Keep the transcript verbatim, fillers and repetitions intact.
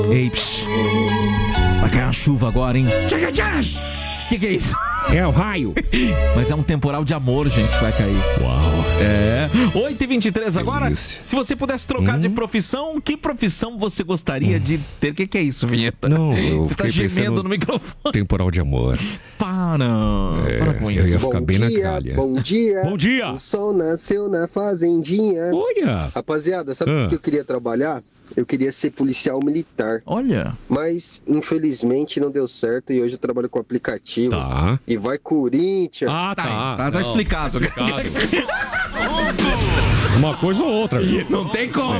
Ei, psh. Vai cair uma chuva agora, hein? O que, que é isso? É o raio. Mas é um temporal de amor, gente, que vai cair. Uau. É. oito e vinte e três agora. Delícia. Se você pudesse trocar hum? de profissão, que profissão você gostaria hum. de ter? O que, que é isso, vinheta? Não, eu Você tá gemendo no microfone. Temporal de amor. Para. É, Para com isso. Eu ia ficar bom bem dia, na calha. Bom dia. Bom dia. O sol nasceu na fazendinha. Olha. Rapaziada, sabe o ah. que eu queria trabalhar? Eu queria ser policial militar. Olha. Mas, infelizmente, não deu certo e hoje eu trabalho com aplicativo. Tá. E vai Corinthians. Ah, tá. Tá, tá, tá Não, explicado. tá explicado. Uma coisa ou outra. Não tem como.